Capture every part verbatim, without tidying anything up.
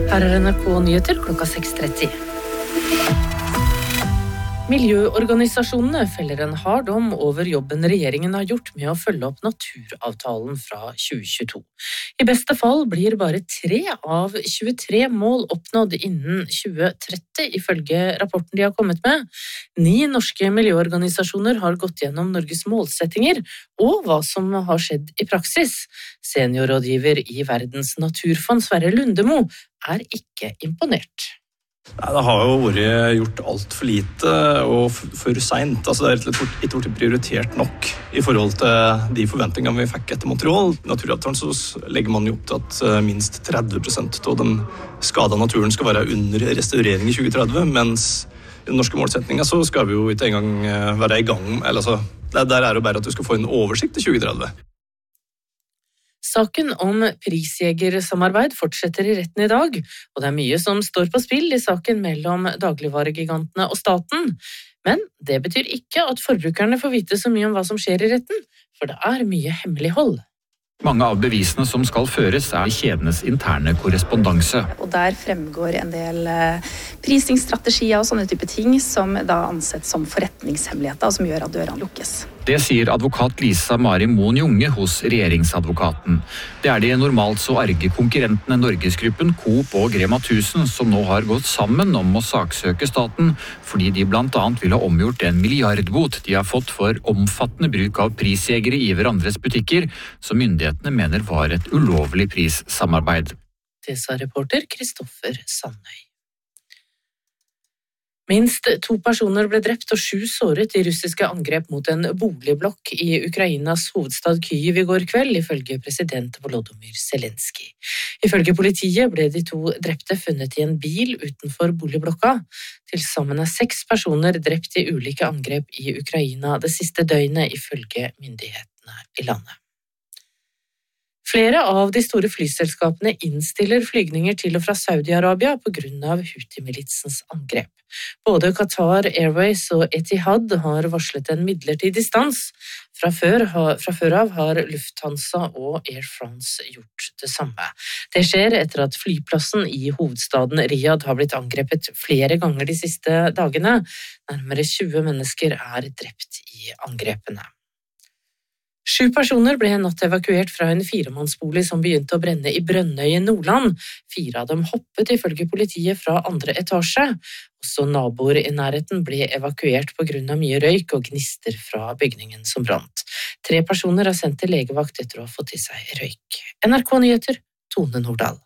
Her er N R K Nyheter klokka seks tretti. Miljøorganisasjonene feller en hard dom over jobben regjeringen har gjort med å følge opp naturavtalen fra tjue tjueto. I beste fall blir bare tre av tjuetre mål oppnådd innen tjue tretti, ifølge rapporten de har kommet med. Ni norske miljøorganisasjoner har gått gjennom Norges målsettinger og hva som har skjedd i praksis. Seniorrådgiver i Verdens naturfond, Sverre Lundemo, er ikke imponert. Nei, det har jo vært gjort alt for lite og for sent. Altså, det er ikke vært prioritert nok i forhold til de forventningene vi fikk etter Montreal. I naturavtalen så legger man jo opp til at minst tretti prosent av den skadede naturen skal være under restaurering i tjue tretti, mens i den norske målsetningen så skal vi jo ikke engang være i gang. Eller, altså, der er det jo bare at du skal få en oversikt i tjue tretti. Saken om prisjegersamarbeid fortsetter i retten i dag, og det er mye som står på spill i saken mellom dagligvaregigantene og staten. Men det betyr ikke at forbrukerne får vite så mye om hva som skjer i retten, for det er mye hemmelighold. Mange av bevisene som skal føres er kjedenes interne korrespondanse. Og der fremgår en del prisingsstrategier og sånne type ting som da ansett som forretningshemmeligheter, som gjør at dørene lukkes. Det sier advokat Lisa Mari Moen Junge hos regjeringsadvokaten. Det er de normalt så arge konkurrentene Norgesgruppen, Coop og Rema tusen som nå har gått sammen om å saksøke staten, fordi de blant annet vil ha omgjort en milliardbot de har fått for omfattende bruk av prisjegere i hverandres butikker, som myndighetene mener var et ulovlig prissamarbeid. Det sa reporter Kristoffer Sandøy. Minst to personer ble drept og sju såret i russiske angrep mot en boligblokk i Ukrainas hovedstad Kyiv i går kveld, ifølge president Volodymyr Zelenskyj. Ifølge politiet ble de to drepte funnet i en bil utenfor boligblokka. Til sammen er seks personer drept i ulike angrep i Ukraina det siste døgnet, ifølge myndighetene i landet. Flere av de store flyselskapene innstiller flygninger til og fra Saudi-Arabia på grunn av Houthi-militsens angrep. Både Qatar Airways og Etihad har varslet en midlertidig stans. Fra før, fra før av har Lufthansa og Air France gjort det samme. Det skjer etter at flyplassen i hovedstaden Riyadh har blitt angrepet flere ganger de siste dagene. Nærmere tjue mennesker er drept i angrepene. Sju personer ble natt evakuert fra en firemannsbolig som begynte å brenne i Brønnøy i Nordland. Fire av dem hoppet ifølge politiet fra andre etasje. Også naboer i nærheten ble evakuert på grunn av mye røyk og gnister fra bygningen som brant. Tre personer er sendt til legevakt etter å ha fått i seg røyk. N R K Nyheter, Tone Nordahl.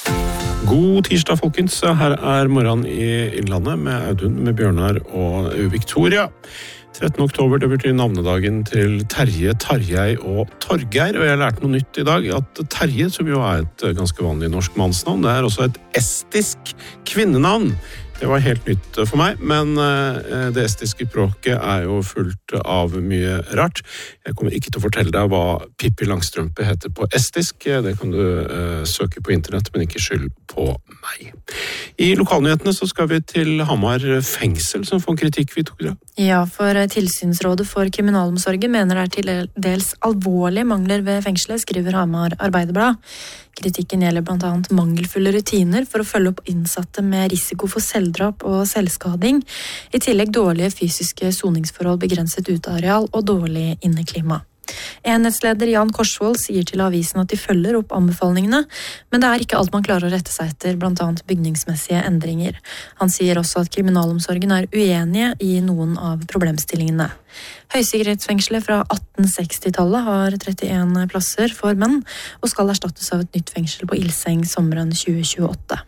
God tirsdag, folkens. Her er morgenen i Innlandet med Audun, med Bjørnar og Victoria. trettende oktober, det betyr navnedagen til Terje, Tarjei og Torgeir, og jeg lærte noe nytt i dag, at Terje, som jo er et ganske vanlig norsk mannsnavn, det er også et estisk kvinnenavn. Det var helt nytt for meg, men det estiske språket er jo fullt av mye rart. Jeg kommer ikke til å fortelle deg hva Pippi Langstrømpe heter på estisk. Det kan du uh, søke på internett, men ikke skyld på meg. I lokalnyhetene så skal vi til Hamar fengsel, som får kritikk, vi tok det. Ja, for Tilsynsrådet for kriminalomsorgen mener det er til dels alvorlige mangler ved fengselet, skriver Hamar Arbeiderblad. Kritikken gjelder blant annet mangelfulle rutiner for å følge opp innsatte med risiko for selvdrap og selvskading, i tillegg dårlige fysiske soningsforhold, begrenset uteareal og dårlig inneklima. Enhetsleder Jan Korsvold sier til avisen at de følger opp anbefalingene, men det er ikke alt man klarer å rette seg etter, blant annet bygningsmessige endringer. Han sier også at kriminalomsorgen er uenige i noen av problemstillingene. Høysikkerhetsfengselet fra atten seksti-tallet har trettien plasser for menn, og skal erstattes av et nytt fengsel på Ilseng sommeren tjue tjueåtte.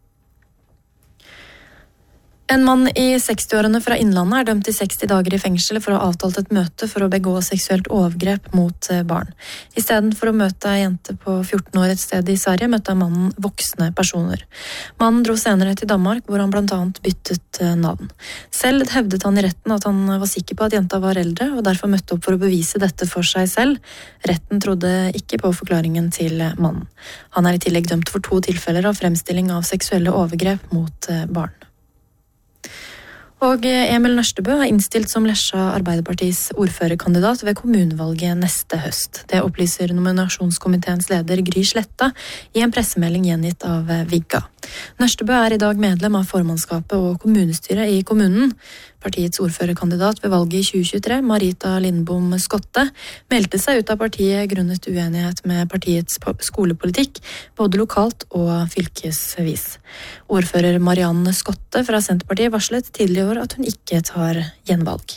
En mann i sekstiårene fra Innlandet er dømt til seksti dager i fengsel for å ha avtalt et møte for å begå seksuelt overgrep mot barn. I stedet for å møte en jente på fjorten år et sted i Sverige, møtte mannen voksne personer. Mannen dro senere til Danmark, hvor han blant annet byttet navn. Selv hevdet han i retten at han var sikker på at jenta var eldre, og derfor møtte opp for å bevise dette for seg selv. Retten trodde ikke på forklaringen til mannen. Han er i tillegg dømt for to tilfeller av fremstilling av seksuelle overgrep mot barn. Og Emil Nørstebø er innstilt som Lesja Arbeiderpartis ordførerkandidat ved kommunevalget neste høst. Det opplyser nominasjonskomiteens leder Gry Sletta i en pressemelding gjengitt av Vigga. Nørstebø er i dag medlem av formannskapet og kommunestyret i kommunen. Partiets ordførerkandidat ved valget i tjue tjuetre, Marita Lindbom Skotte, meldte seg ut av partiet grunnet uenighet med partiets skolepolitikk, både lokalt og fylkesvis. Ordfører Marianne Skotte fra Senterpartiet varslet tidligere i år at hun ikke tar gjenvalg.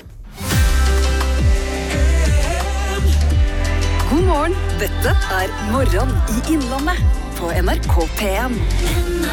God morgen, dette er Morgen i Innlandet på N R K P en.